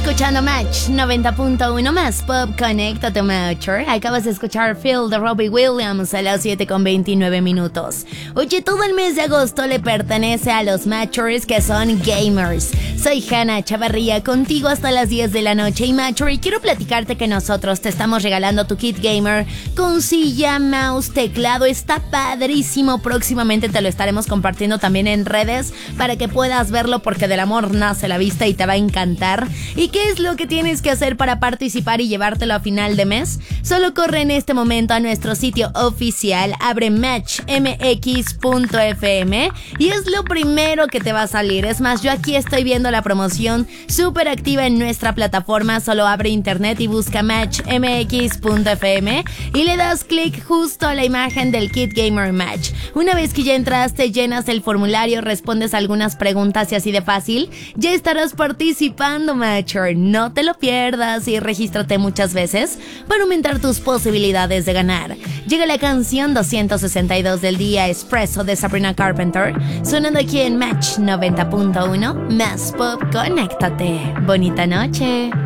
escuchando Match 90.1 más Pop, conéctate Matcher. Acabas de escuchar Feel de Robbie Williams a las 7:29. Oye, todo el mes de agosto le pertenece a los Matchers que son gamers. Soy Hanna Chavarría, contigo hasta las 10 de la noche. Y Matcher, y quiero platicarte que nosotros te estamos regalando tu kit gamer con silla, mouse, teclado. Está padrísimo. Próximamente te lo estaremos compartiendo también en redes para que puedas verlo, porque del amor nace la vista y te va a encantar. ¿Y qué es lo que tienes que hacer para participar y llevártelo a final de mes? Solo corre en este momento a nuestro sitio oficial, abre matchmx.fm y es lo primero que te va a salir. Es más, yo aquí estoy viendo la promoción súper activa en nuestra plataforma. Solo abre internet y busca matchmx.fm y le das clic justo a la imagen del Kit Gamer Match. Una vez que ya entraste, llenas el formulario, respondes algunas preguntas y así de fácil ya estarás participando, Matcher. No te lo pierdas y regístrate muchas veces para aumentar tus posibilidades de ganar. Llega la canción 262 del día, Espresso, de Sabrina Carpenter, sonando aquí en Match 90.1 más Pop, conéctate. Bonita noche.